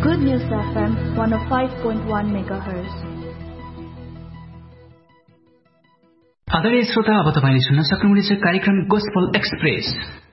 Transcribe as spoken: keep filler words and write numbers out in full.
Good News F M one oh five point one megahertz. आदरणीय श्रोता, अब तपाईले सुन्न सक्नुहुनेछ कार्यक्रम गोस्पल एक्सप्रेस।